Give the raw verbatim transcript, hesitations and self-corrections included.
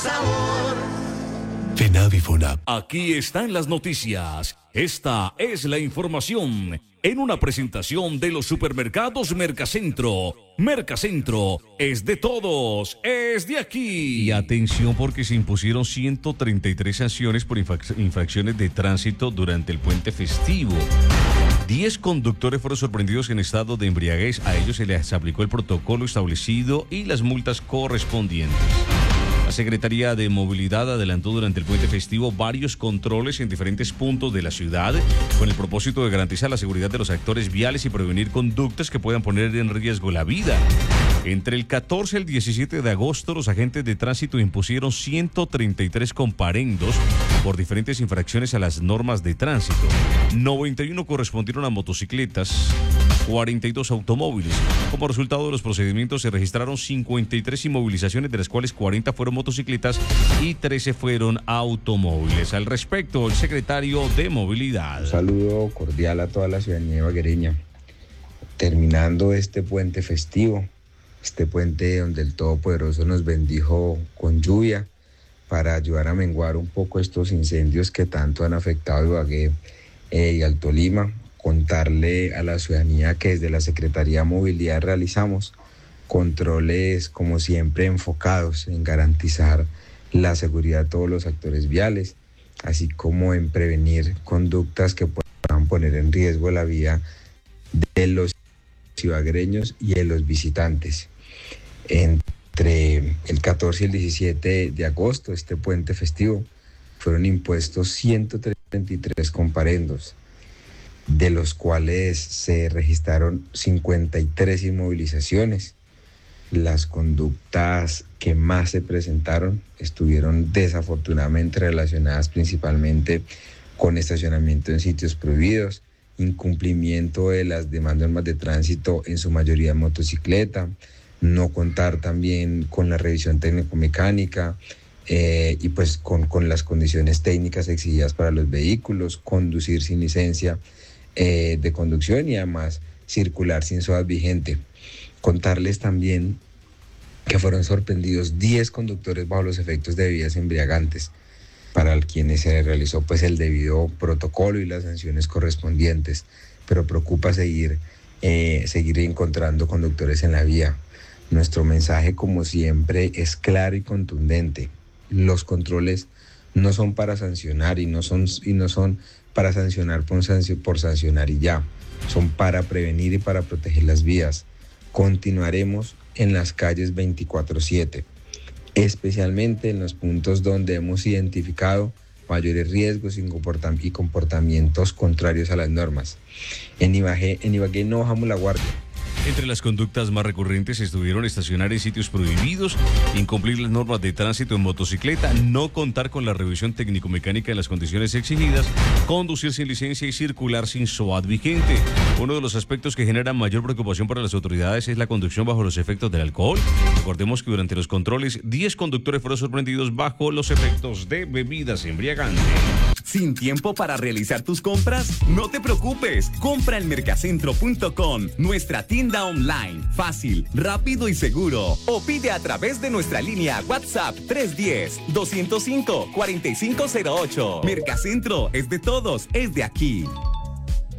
sabor. FENAVI FONAP. Aquí están las noticias. Esta es la información en una presentación de los supermercados Mercacentro. Mercacentro es de todos, es de aquí. Y atención porque se impusieron ciento treinta y tres sanciones por infrac- infracciones de tránsito durante el puente festivo. Diez conductores fueron sorprendidos en estado de embriaguez. A ellos se les aplicó el protocolo establecido y las multas correspondientes. La Secretaría de Movilidad adelantó durante el puente festivo varios controles en diferentes puntos de la ciudad con el propósito de garantizar la seguridad de los actores viales y prevenir conductas que puedan poner en riesgo la vida. Entre el catorce y el diecisiete de agosto, los agentes de tránsito impusieron ciento treinta y tres comparendos por diferentes infracciones a las normas de tránsito. noventa y uno correspondieron a motocicletas, cuarenta y dos automóviles. Como resultado de los procedimientos se registraron cincuenta y tres inmovilizaciones, de las cuales cuarenta fueron motocicletas y trece fueron automóviles. Al respecto, el secretario de Movilidad. Un saludo cordial a toda la ciudadanía ibaguereña. Terminando este puente festivo, este puente donde el Todopoderoso nos bendijo con lluvia para ayudar a menguar un poco estos incendios que tanto han afectado a Ibagué eh, y al Tolima. Contarle a la ciudadanía que desde la Secretaría de Movilidad realizamos controles, como siempre, enfocados en garantizar la seguridad de todos los actores viales, así como en prevenir conductas que puedan poner en riesgo la vida de los ibaguereños y de los visitantes. Entre el catorce y el diecisiete de agosto, este puente festivo, fueron impuestos ciento treinta y tres comparendos, de los cuales se registraron cincuenta y tres inmovilizaciones. Las conductas que más se presentaron estuvieron desafortunadamente relacionadas principalmente con estacionamiento en sitios prohibidos, incumplimiento de las demás normas de tránsito, en su mayoría motocicleta, no contar también con la revisión técnico-mecánica eh, y pues con, con las condiciones técnicas exigidas para los vehículos, conducir sin licencia eh, de conducción y además circular sin SOAT vigente. Contarles también que fueron sorprendidos diez conductores bajo los efectos de bebidas embriagantes, para quienes se realizó pues el debido protocolo y las sanciones correspondientes, pero preocupa seguir, eh, seguir encontrando conductores en la vía. Nuestro mensaje, como siempre, es claro y contundente. Los controles no son para sancionar y no son, y no son para sancionar por, sancio, por sancionar y ya, son para prevenir y para proteger las vías. Continuaremos en las calles veinticuatro siete, especialmente en los puntos donde hemos identificado mayores riesgos y comportamientos contrarios a las normas. En Ibagué, en Ibagué no bajamos la guardia. Entre las conductas más recurrentes estuvieron estacionar en sitios prohibidos, incumplir las normas de tránsito en motocicleta, no contar con la revisión técnico-mecánica en las condiciones exigidas, conducir sin licencia y circular sin SOAT vigente. Uno de los aspectos que generan mayor preocupación para las autoridades es la conducción bajo los efectos del alcohol. Recordemos que durante los controles, diez conductores fueron sorprendidos bajo los efectos de bebidas embriagantes. ¿Sin tiempo para realizar tus compras? No te preocupes, compra en mercacentro punto com, nuestra tienda online, fácil, rápido y seguro. O pide a través de nuestra línea WhatsApp tres uno cero, dos cero cinco, cuatro cinco cero ocho. Mercacentro es de todos, es de aquí.